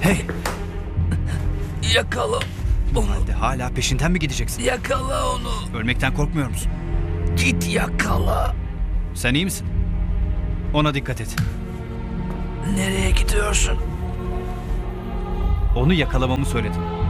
Hey! Yakala Bu onu. halde hala peşinden mi gideceksin? Yakala onu. Ölmekten korkmuyor musun? Git yakala. Sen iyi misin? Ona dikkat et. Nereye gidiyorsun? Onu yakalamamı söyledim.